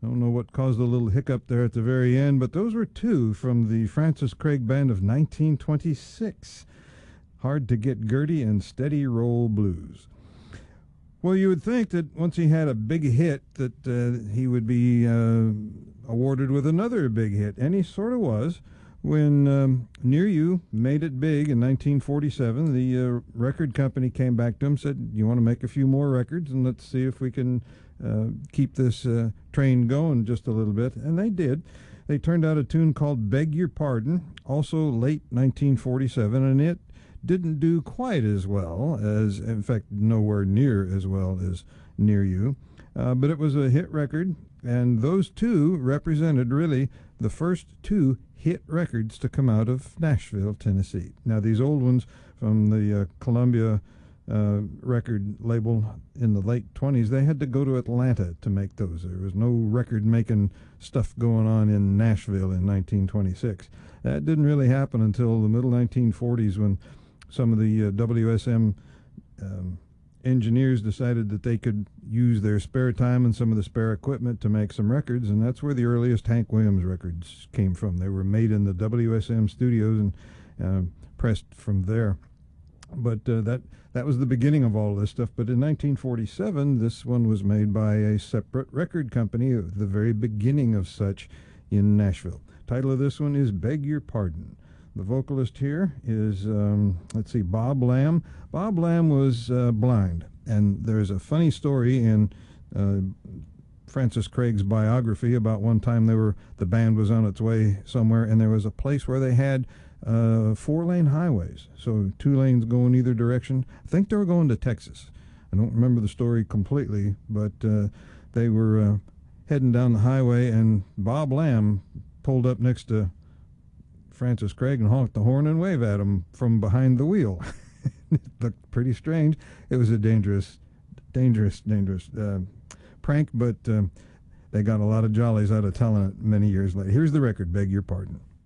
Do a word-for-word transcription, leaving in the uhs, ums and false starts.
Don't know what caused a little hiccup there at the very end, but those were two from the Francis Craig Band of nineteen twenty-six. Hard to Get Gertie and Steady Roll Blues. Well, you would think that once he had a big hit that uh, he would be uh, awarded with another big hit, and he sort of was. When um, Near You made it big in nineteen forty-seven, the uh, record company came back to him and said, you want to make a few more records, and let's see if we can uh, keep this uh, train going just a little bit. And they did. They turned out a tune called Beg Your Pardon, also late nineteen forty-seven, and it didn't do quite as well as, in fact, nowhere near as well as Near You. Uh, but it was a hit record, and those two represented really the first two hit records to come out of Nashville, Tennessee. Now, these old ones from the uh, Columbia uh, record label in the late twenties, they had to go to Atlanta to make those. There was no record-making stuff going on in Nashville in nineteen twenty-six. That didn't really happen until the middle nineteen forties when some of the uh, W S M um, engineers decided that they could use their spare time and some of the spare equipment to make some records, and that's where the earliest Hank Williams records came from. They were made in the W S M studios and uh, pressed from there. But uh, that that was the beginning of all this stuff. But in nineteen forty-seven, this one was made by a separate record company, the very beginning of such in Nashville. Title of this one is Beg Your Pardon. The vocalist here is, um, let's see, Bob Lamb. Bob Lamb was uh, blind, and there's a funny story in uh, Francis Craig's biography about one time they were the band was on its way somewhere, and there was a place where they had uh, four-lane highways, so two lanes going either direction. I think they were going to Texas. I don't remember the story completely, but uh, they were uh, heading down the highway, and Bob Lamb pulled up next to Francis Craig and honked the horn and waved at him from behind the wheel. It looked pretty strange. It was a dangerous, dangerous, dangerous uh, prank, but um, they got a lot of jollies out of telling it many years later. Here's the record, Beg Your Pardon.